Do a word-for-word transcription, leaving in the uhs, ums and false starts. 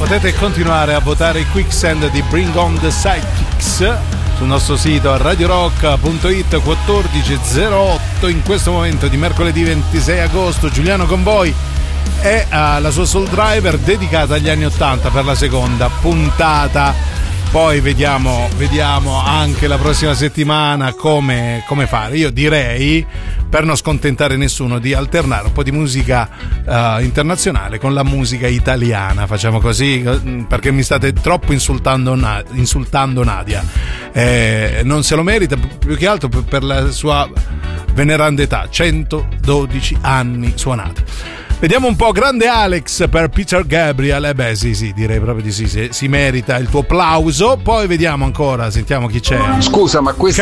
Potete continuare a votare il Quicksand di Bring On The Sidekicks sul nostro sito radio rock punto it. Quattordici e zero otto in questo momento di mercoledì ventisei agosto. Giuliano con voi è uh, la sua Soul Driver dedicata agli anni ottanta per la seconda puntata. Poi vediamo, vediamo anche la prossima settimana come, come fare. Io direi, per non scontentare nessuno, di alternare un po' di musica uh, internazionale con la musica italiana. Facciamo così, perché mi state troppo insultando, insultando Nadia. Eh, non se lo merita, più che altro per la sua veneranda età, centododici anni suonati. Vediamo un po'. Grande Alex per Peter Gabriel. Eh beh sì sì, direi proprio di sì, sì, si merita il tuo applauso. Poi vediamo ancora, sentiamo chi c'è. Scusa, ma questa